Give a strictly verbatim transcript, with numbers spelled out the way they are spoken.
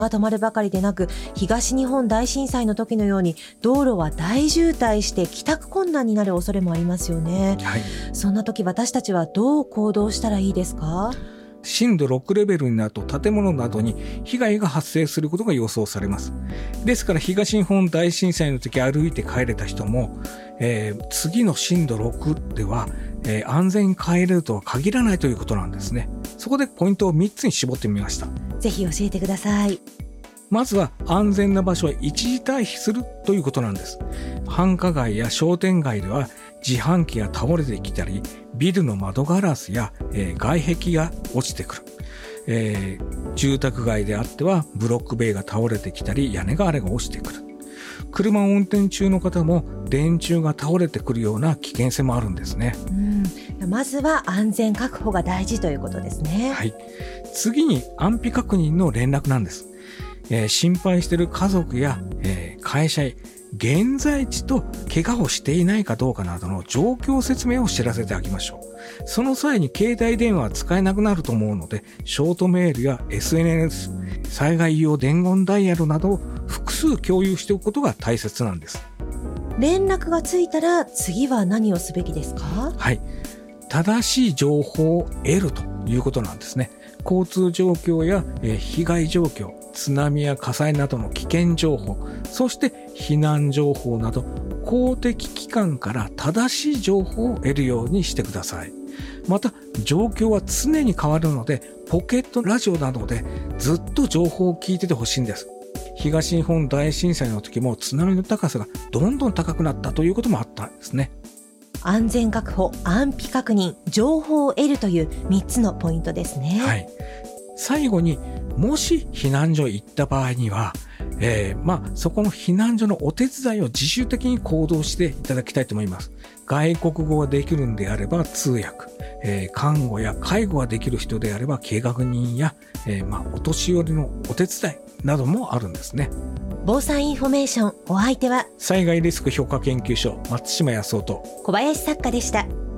が止まるばかりでなく、東日本大震災の時のように道路は大渋滞して帰宅困難になる恐れもありますよね。 はい、 そんな時私たちはどう行動したらいいですか？ 震度ろくレベルになると建物などに被害が発生することが予想されます。ですから東日本大震災の時歩いて帰れた人も、えー、次の震度ろくでは、えー、安全に帰れるとは限らないということなんですね。そこでポイントをみっつに絞ってみました。 ぜひ教えてください。 まずは安全な場所は一時退避するということなんです。繁華街や商店街では自販機が倒れてきたり、ビルの窓ガラスや、えー、外壁が落ちてくる、えー、住宅街であってはブロック塀が倒れてきたり、屋根瓦が落ちてくる。車を運転中の方も電柱が倒れてくるような危険性もあるんですね。 うん、まずは安全確保が大事ということですね。 はい。次に安否確認の連絡なんです。えー、心配している家族や、えー、会社へ現在地と怪我をしていないかどうかなどの状況説明を知らせてあげましょう。その際に携帯電話は使えなくなると思うので、ショートメールや エスエヌエス、災害用伝言ダイヤルなどを複数共有しておくことが大切なんです。 連絡がついたら次は何をすべきですか？ はい。正しい情報を得るということなんですね。交通状況や、えー、被害状況、津波や火災などの危険情報、そして避難情報など公的機関から正しい情報を得るようにしてください。また状況は常に変わるので、ポケットラジオなどでずっと情報を聞いててほしいんです。東日本大震災の時も津波の高さがどんどん高くなったということもあったんですね。 安全確保、安否確認、情報を得るというみっつのポイントですね。 はい。最後に、もし避難所へ行った場合には、えー、まあそこの避難所のお手伝いを自主的に行動していただきたいと思います。外国語ができるんであれば通訳、えー、看護や介護ができる人であれば計画人や、えー、まあお年寄りのお手伝いなどもあるんですね。 防災インフォメーション、お相手は災害リスク評価研究所松島康夫と小林作家でした。